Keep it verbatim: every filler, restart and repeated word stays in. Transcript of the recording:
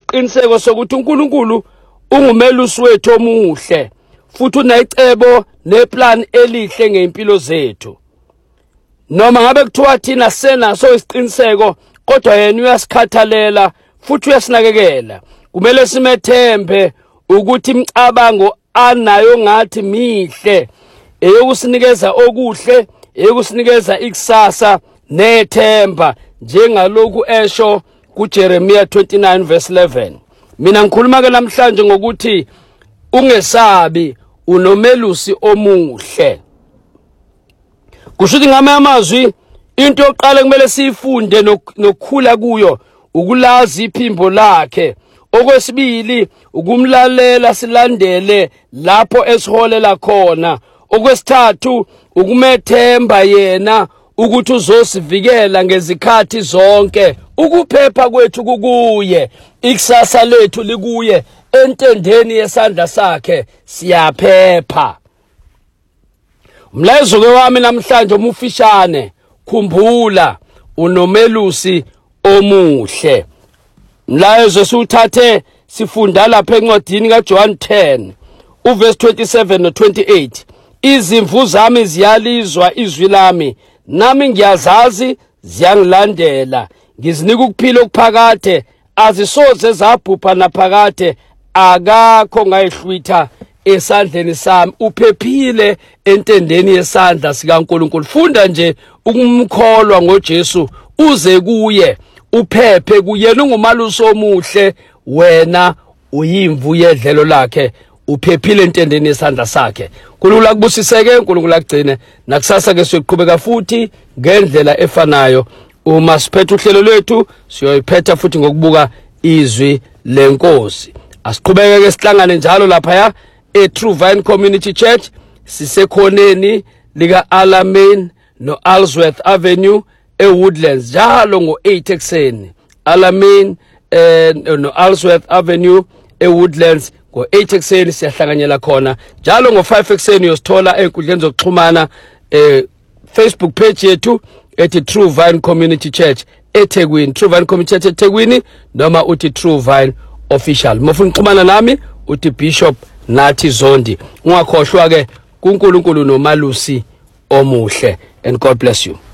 unesiqiniseko sokuthi uNkulunkulu ungumelusi wethu omuhle futhi unecebo neplan elihle ngeimpilo zethu. Noma ngabe kuthiwa thina senaso isiqiniseko kodwa yena uyasikhathalela futhi uyasinakekela. Kumele simethembe ukuthi imicabango anayo ngathi mihle eyokusinikeza okuhle, eyokusinikeza ikusasa nethemba njengalokhu esho kuJeremiah twenty-nine verse eleven. Mina ngikhuluma ke namhlanje ngokuthi ungesabi, unomelusi omuhle. Kushuthi ngama amazwi into yokuqala kumele sifunde nokukhula kuyo ukulazi iphimbo lakhe. Okwesibili ukumlalela silandele lapho esiholela khona. Okwesithathu ukumethemba yena ukuthi uzosivikela ngezikhathi zonke. Ukuphepha kwethu kukuye, ikusasa lethu likuye, entendeni yesandla sakhe siyaphepha. Umlayezo ke wami namhlanje umufishane, khumbula unomelusi omuhle. Umlayezo siwuthathe sifunda lapha encwadini kaJohn ten uverse twenty-seven no twenty-eight. Izimvu zami ziyalizwa izwi lami, nami ngiyazazi ziyangilandela. Ngizinika ukuphila okuphakade, azisoze zabhupha naphakade, akakho ngayihlwitha esandleni sami. Uphephile entendeni yesandla sikaNkulunkulu. Funda nje ukumkholwa ngoJesu uze kuye, uphephe kuyena. Ungumalusi omuhle, wena uyimvu yedlelo lakhe, uphephile entendeni yesandla sakhe. uNkulunkulu akubusiseke, uNkulunkulu akugcine, nakusasa ke siyoqhubeka futhi ngendlela efanayo. Uma siphethe uhlelo lwethu siyoyiphetha futhi ngokubuka izwi lenkosi. Asiqhubeke ke sihlangane njalo lapha ya eTrue Vine Community Church, sisekhoneni lika Alamein no Alsworth Avenue eWoodlands njalo ngo eight ekseni. Alamein eh, no Alsworth Avenue eWoodlands ngo eight ekseni siyahlanganyela khona. Njalo ngo five ekseni uyosithola enkundleni zokuxhumana eh Facebook page yethu ethi True Vine Community Church eThekwini, True Vine Community Church eThekwini, noma uthi True Vine Official. Mufuna ukuxhumana nami uthi Bishop Nathi Zondi. Ungakhohlwa ke kuNkulunkulu nomalusi omuhle, and God bless you.